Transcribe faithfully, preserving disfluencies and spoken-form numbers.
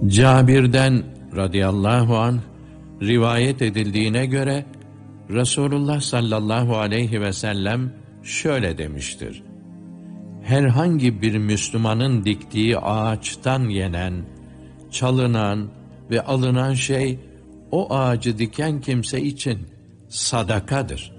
Cabir'den radıyallahu anh rivayet edildiğine göre Resulullah sallallahu aleyhi ve sellem şöyle demiştir: herhangi bir Müslümanın diktiği ağaçtan yenen, çalınan ve alınan şey o ağacı diken kimse için sadakadır.